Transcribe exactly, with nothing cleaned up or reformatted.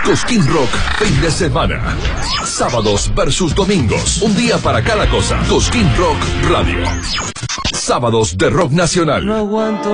Cosquín Rock, fin de semana. Sábados versus domingos. Un día para cada cosa. Cosquín Rock Radio. Sábados de rock nacional. No aguanto